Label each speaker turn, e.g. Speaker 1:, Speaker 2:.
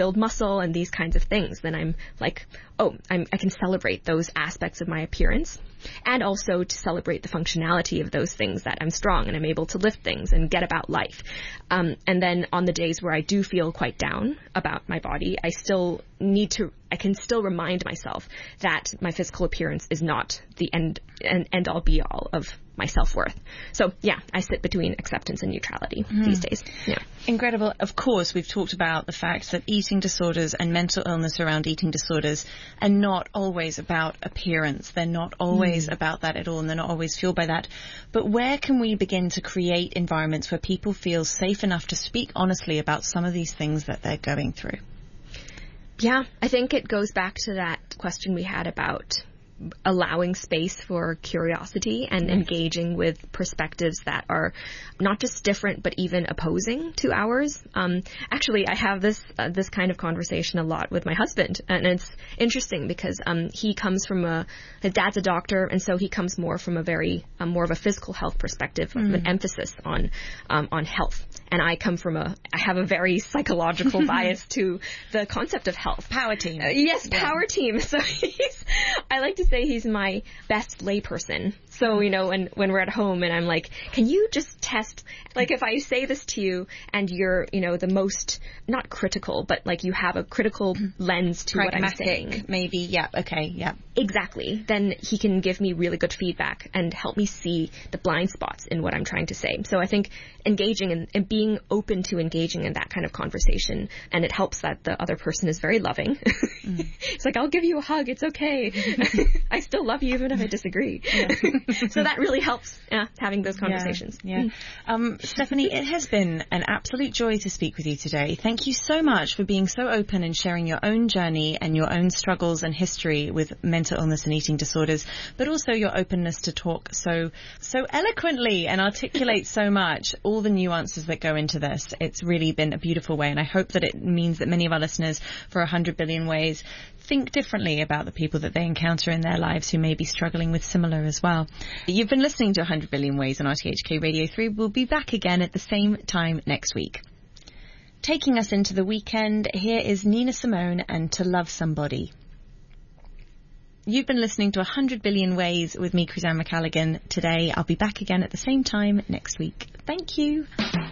Speaker 1: build muscle and these kinds of things, then I'm like, oh, I can celebrate those aspects of my appearance, and also to celebrate the functionality of those things, that I'm strong and I'm able to lift things and get about life. And then on the days where I do feel quite down about my body, I can still remind myself that my physical appearance is not the end all be all of my self-worth. So yeah, I sit between acceptance and neutrality these days. Yeah.
Speaker 2: Incredible. Of course, we've talked about the fact that eating disorders and mental illness around eating disorders are not always about appearance. They're not always about that at all, and they're not always fueled by that. But where can we begin to create environments where people feel safe enough to speak honestly about some of these things that they're going through?
Speaker 1: Yeah, I think it goes back to that question we had about allowing space for curiosity and engaging with perspectives that are not just different, but even opposing to ours. Actually, I have this kind of conversation a lot with my husband, and it's interesting because he comes from his dad's a doctor, and so he comes more from a very more of a physical health perspective, of an emphasis on health. And I have a very psychological bias to the concept of health.
Speaker 2: Power team.
Speaker 1: Yes, power team. So I like to say he's my best layperson. So, when we're at home and I'm like, can you just test, like if I say this to you and you're, the most, not critical, but like you have a critical lens to what I'm saying.
Speaker 2: Maybe, yeah, okay, yeah.
Speaker 1: Exactly. Then he can give me really good feedback and help me see the blind spots in what I'm trying to say. So I think engaging and being open to engaging in that kind of conversation, and it helps that the other person is very loving. It's like, I'll give you a hug. It's okay. I still love you even if I disagree. Yeah. So that really helps having those conversations.
Speaker 2: Yeah. Stephanie, it has been an absolute joy to speak with you today. Thank you so much for being so open and sharing your own journey and your own struggles and history with mental illness and eating disorders, but also your openness to talk so eloquently and articulate so much all the nuances that go into this. It's really been a beautiful way, and I hope that it means that many of our listeners for 100 Billion Ways think differently about the people that they encounter in their lives who may be struggling with similar as well. You've been listening to 100 Billion Ways on RTHK Radio 3. We'll be back again at the same time next week. Taking us into the weekend, here is Nina Simone and To Love Somebody. You've been listening to 100 Billion Ways with me, Chrisanne McCalligan. Today, I'll be back again at the same time next week. Thank you.